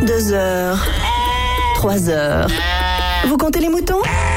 2 heures, 3 heures. Vous comptez les moutons?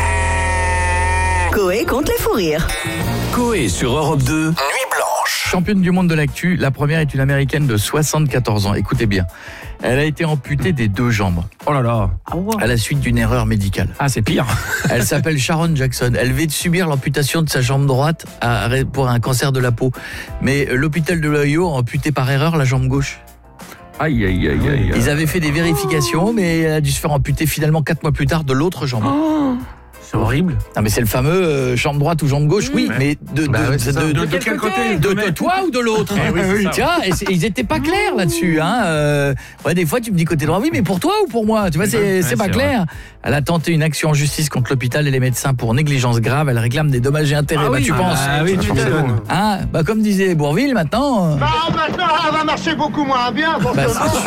Coé compte les fous rires. Coé sur Europe 2, Nuit Blanche. Championne du monde de l'actu, la première est une américaine de 74 ans. Écoutez bien, elle a été amputée des 2 jambes. Oh là là. À la suite d'une erreur médicale. Ah, c'est pire. Elle s'appelle Sharon Jackson. Elle vient de subir l'amputation de sa jambe droite pour un cancer de la peau. Mais l'hôpital de l'Ohio a amputé par erreur la jambe gauche. Aïe, aïe, aïe, aïe. Ils avaient fait des vérifications, mais elle a dû se faire amputer finalement 4 mois plus tard de l'autre jambe. C'est horrible. Non mais c'est le fameux jambe droite ou jambe gauche, oui, mais de quel côté de toi ou de l'autre. Tiens, ils étaient pas clairs là-dessus. Ouais, des fois tu me dis côté droit, oui, mais pour toi ou pour moi, tu vois, c'est pas clair. Elle a tenté une action en justice contre l'hôpital et les médecins pour négligence grave. Elle réclame des dommages et intérêts. Tu penses? Ah oui, tu m'étonnes. Comme disait Bourvil, maintenant. Maintenant, elle va marcher beaucoup moins bien. C'est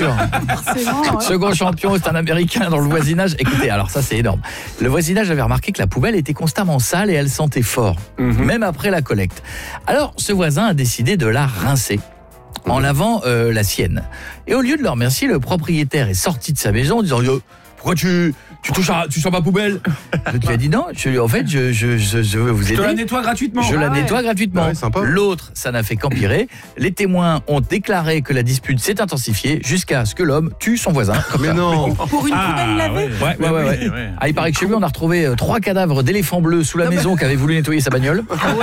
sûr. Second champion, c'est un Américain dans le voisinage. Écoutez, alors ça c'est énorme. Le voisinage avait remarqué que la poubelle était constamment sale et elle sentait fort, même après la collecte. Alors ce voisin a décidé de la rincer en lavant la sienne. Et au lieu de le remercier, le propriétaire est sorti de sa maison en disant pourquoi tu sens ma poubelle? Tu lui as dit non, en fait je veux vous aider. Je te la nettoie gratuitement. Je la nettoie gratuitement. Ouais, sympa. L'autre, ça n'a fait qu'empirer. Les témoins ont déclaré que la dispute s'est intensifiée jusqu'à ce que l'homme tue son voisin. Mais non. Pour une poubelle lavée. Ouais. Il paraît que chez lui, on a retrouvé 3 cadavres d'éléphants bleus sous la maison qui avaient voulu nettoyer sa bagnole.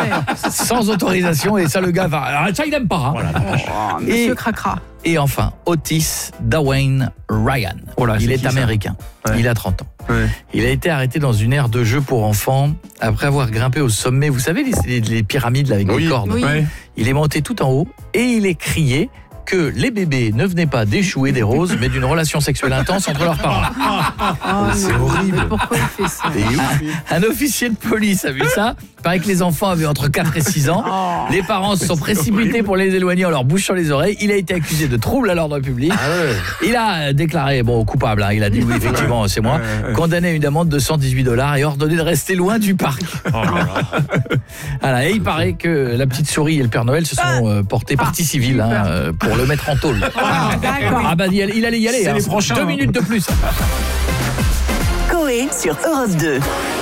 Sans autorisation. Et ça, le gars va... Alors, ça, il n'aime pas. Monsieur Cracra. Et enfin, Otis Dwayne Ryan. Il est américain. Il a 30 ans. Ouais. Il a été arrêté dans une aire de jeu pour enfants après avoir grimpé au sommet. Vous savez, les pyramides là, avec des cordes. Oui. Il est monté tout en haut et il est crié que les bébés ne venaient pas des choux et des roses, mais d'une relation sexuelle intense entre leurs parents. C'est horrible. Mais pourquoi il fait ça? Un officier de police a vu ça. Il paraît que les enfants avaient entre 4 et 6 ans. Les parents se sont précipités pour les éloigner en leur bouchant les oreilles. Il a été accusé de trouble à l'ordre public. Il a déclaré coupable. Il a dit oui, effectivement, c'est moi. Condamné à une amende de $118 et ordonné de rester loin du parc. Et il paraît que la petite souris et le Père Noël se sont portés partie civile pour le mettre en tôle. D'accord. Il allait y aller. C'est les prochains. 2 minutes de plus. Coé sur Europe 2.